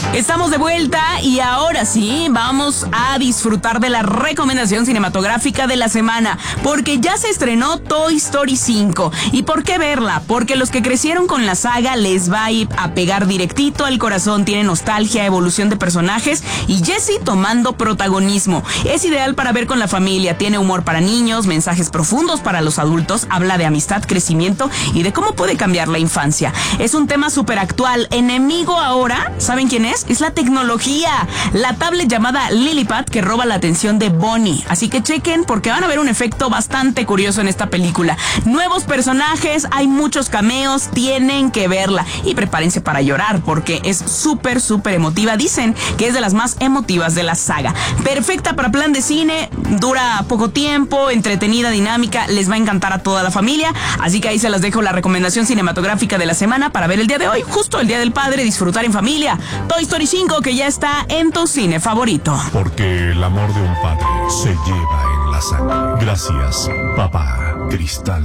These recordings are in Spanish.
Estamos de vuelta y ahora sí, vamos a disfrutar de la recomendación cinematográfica de la semana, porque ya se estrenó Toy Story 5. ¿Y por qué verla? Porque los que crecieron con la saga les va a ir a pegar directito al corazón. Tiene nostalgia, evolución de personajes y Jessie tomando protagonismo. Es ideal para ver con la familia, tiene humor para niños, mensajes profundos para los adultos, habla de amistad, crecimiento y de cómo puede cambiar la infancia. Es un tema súper actual. Enemigo ahora, ¿saben quién es? Es la tecnología. La tablet llamada Lillipad que roba la atención de Bonnie. Así que chequen porque van a ver un efecto bastante curioso en esta película. Nuevos personajes, hay muchos cameos, tienen que verla. Y prepárense para llorar porque es súper emotiva. Dicen que es de las más emotivas de la saga. Perfecta para plan de cine, dura poco tiempo, entretenida, dinámica, les va a encantar a toda la familia. Así que ahí se las dejo la recomendación cinematográfica de la semana para ver el día de hoy, justo el Día del Padre, disfrutar en familia. Toy Story 5 que ya está en tu cine favorito. Porque el amor de un padre se lleva en la sangre. Gracias, papá. Cristal.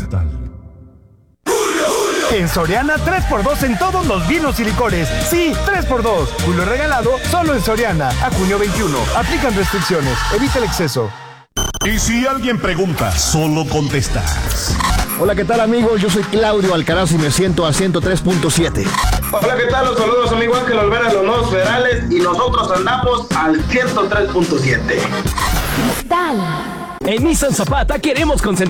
En Soriana, 3x2 en todos los vinos y licores. Sí, 3x2. Julio regalado solo en Soriana. A junio 21. Aplican restricciones. Evita el exceso. Y si alguien pregunta, solo contestas. Hola, ¿qué tal, amigos? Yo soy Claudio Alcaraz y me siento a 103.7. Hola, ¿qué tal? Los saludos, amigo Ángel Olvera, los nuevos federales, y nosotros andamos al 103.7. En Nissan Zapata queremos concentrar